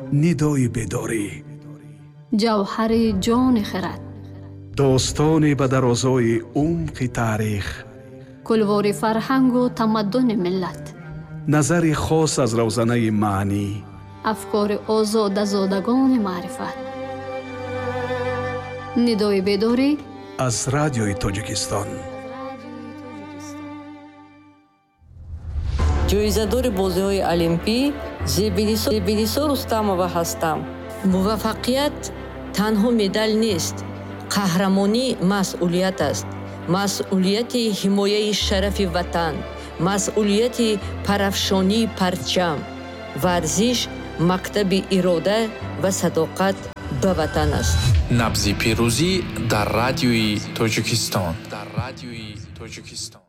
ندای بیداری، جوهر جان خرد، داستانی به درازای عمق تاریخ، کلوار فرهنگ و تمدن ملت، نظر خاص از روزنه معنی، افکار آزاد زادگان معرفت. ندای بیداری از رادیوی تاجیکستان. ҷоизадори бозиҳои олимпӣ зебинисо Рустамова ҳастам. муваффақият танҳо медал нест. қаҳрамонӣ масъулият аст. масъулияти ҳимояи шарафи ватан, масъулияти парафшонии парчам. варзиш мактаби ирода ва садоқат ба ватан аст. набзи пирӯзӣ дар радиои тоҷикистон.